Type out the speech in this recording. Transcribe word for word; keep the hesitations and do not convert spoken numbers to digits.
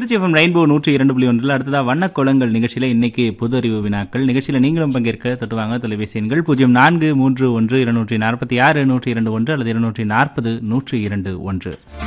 Trichy FM rainbow நூற்றி இரண்டு புள்ளி ஒன்றில் அடுத்ததா வண்ணக்கோலங்கள் நிகழ்ச்சியில் இன்னைக்கு பொது அறிவு வினாக்கள் நிகழ்ச்சியில் நீங்களும் பங்கேற்க தொட்டுவாங்க. தொலைபேசி எண்கள் பூஜ்ஜியம் நான்கு மூன்று ஒன்று இருநூற்றி நாற்பத்தி ஆறு நூற்றி இரண்டு ஒன்று அல்லது இருநூற்றி நாற்பது நூற்றி இரண்டு ஒன்று.